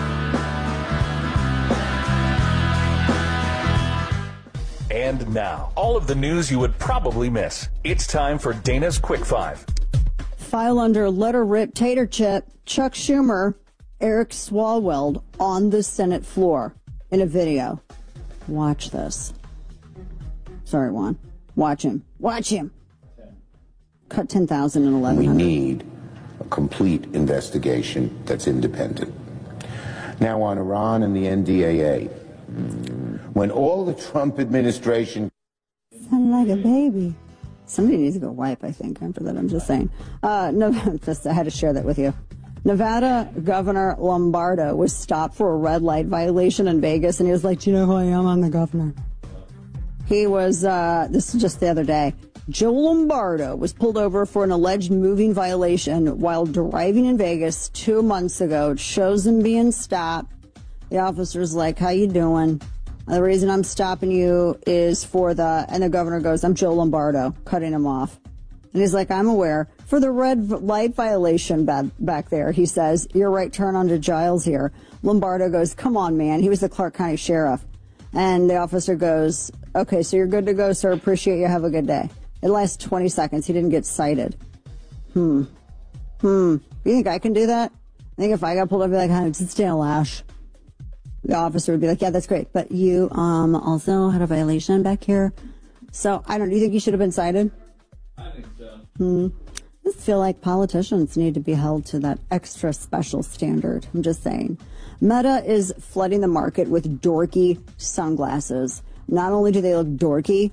Speaker 36: And now, all of the news you would probably miss. It's time for Dana's Quick Five.
Speaker 10: File under letter rip tater chip, Chuck Schumer, Eric Swalwell on the Senate floor in a video. Watch this. Sorry, Juan. Watch him. Watch him. Cut 10,000 and 1,100.
Speaker 24: We need a complete investigation that's independent. Now on Iran and the NDAA. When all the Trump administration...
Speaker 10: Sound like a baby. Somebody needs to go wipe, I think, after that. I'm just saying. No, just I had to share that with you. Nevada Governor Lombardo was stopped for a red light violation in Vegas, and he was like, do you know who I am? I'm the governor. He was, this is just the other day, Joe Lombardo was pulled over for an alleged moving violation while driving in Vegas 2 months ago. It shows him being stopped. The officer's like, how you doing? The reason I'm stopping you is and the governor goes, I'm Joe Lombardo, cutting him off. And he's like, I'm aware. For the red light violation back there, he says, your right turn onto Giles here. Lombardo goes, come on, man. He was the Clark County sheriff. And the officer goes, okay, so you're good to go, sir. Appreciate you. Have a good day. It lasts 20 seconds. He didn't get cited. You think I can do that? I think if I got pulled over, I'd be like, it's Dale Ash. The officer would be like, yeah, that's great. But you also had a violation back here. So, do you think you should have been cited?
Speaker 1: I think so.
Speaker 10: I just feel like politicians need to be held to that extra special standard. I'm just saying. Meta is flooding the market with dorky sunglasses. Not only do they look dorky,